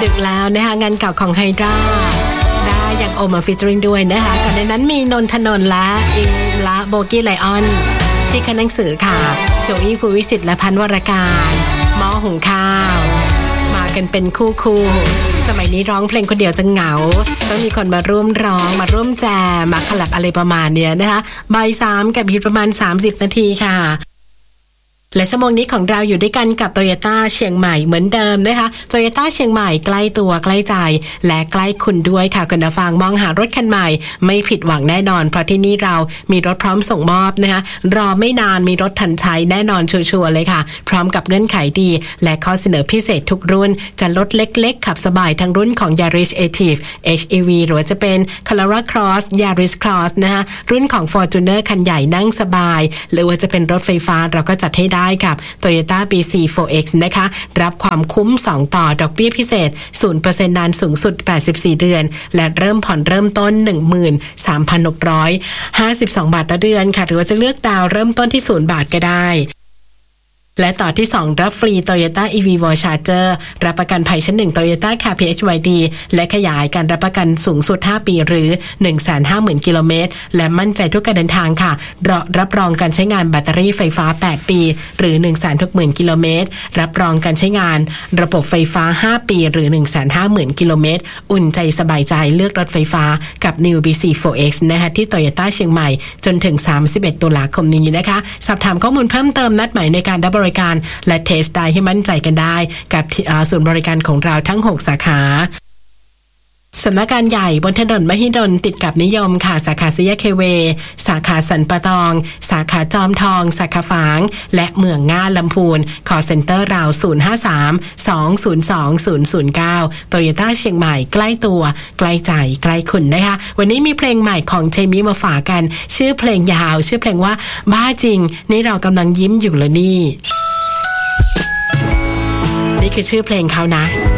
ดึกแล้วนะคะงานเก่าของไฮดราได้อย่างโอมาฟีเจอริงด้วยนะคะก่อนในนั้นมีนนทนนท์และอิงและโบกี้ไลออนที่คณะหนังสือค่ะโจอี้ภูวิสิทธิ์และพันวรการหม้อหุงข้าวมากันเป็นคู่สมัยนี้ร้องเพลงคนเดียวจะเหงาต้องมีคนมาร่วมร้องมาร่วมแจมมาคอลแลบอะไรประมาณเนี้ยนะคะบ่าย 3กับอีกประมาณ30นาทีค่ะและชั่วโมงนี้ของเราอยู่ด้วยกันกับ Toyota เชียงใหม่เหมือนเดิมนะคะ Toyota เชียงใหม่ใกล้ตัวใกล้ใจและใกล้คุณด้วยค่ะคุณผู้ฟังมองหารถคันใหม่ไม่ผิดหวังแน่นอนเพราะที่นี่เรามีรถพร้อมส่งมอบนะคะรอไม่นานมีรถทันใช้แน่นอนชัวร์ๆเลยค่ะพร้อมกับเงื่อนไขดีและข้อเสนอพิเศษทุกรุ่นจะรถเล็กๆขับสบายทั้งรุ่นของ Yaris Active HEV หรือว่าจะเป็น Carrera Cross Yaris Cross นะคะรุ่นของ Fortuner คันใหญ่นั่งสบายหรือว่าจะเป็นรถไฟฟ้าเราก็จัดให้ได้กับ Toyota BC4X นะคะรับความคุ้ม2ต่อดอกเบี้ยพิเศษ 0% นานสูงสุด84เดือนและเริ่มผ่อนเริ่มต้น 13,652 บาทต่อเดือนค่ะหรือว่าจะเลือกดาวเริ่มต้นที่0 บาทก็ได้และต่อที่2รับฟรี Toyota EVO Charger รับประกันภัยชั้น1 Toyota Car PHYD และขยายการรับประกันสูงสุด5ปีหรือ 150,000 กิโลเมตรและมั่นใจทุกการเดินทางค่ะรับรองการใช้งานแบตเตอรี่ไฟฟ้า8ปีหรือ 160,000 กิโลเมตรรับรองการใช้งานระบบไฟฟ้า5ปีหรือ 150,000 กิโลเมตรอุ่นใจสบายใจเลือกรถไฟฟ้ากับ New BC4X นะคะที่ Toyota เชียงใหม่จนถึง31ตุลาคมนี้นะคะสอบถามข้อมูลเพิ่มเติมนัดหมายในการบริการและเทสได้ให้มั่นใจกันได้กับศูนย์บริการของเราทั้ง6สาขาสำนักงานใหญ่บนถนนมหิดลติดกับนิยมค่ะสาขาสี่แยกเคเวสาขาสันปะตองสาขาจอมทองสาขาฝางและเมืองง่าลำพูนคอลเซ็นเตอร์ราว053-202-009 Toyota เชียงใหม่ใกล้ตัวใกล้ใจใกล้คุณนะคะวันนี้มีเพลงใหม่ของเทมิมาฝากกันชื่อเพลงยาวชื่อเพลงว่าบ้าจริงนี่เรากำลังยิ้มอยู่ละนี่คือชื่อเพลงเขานะ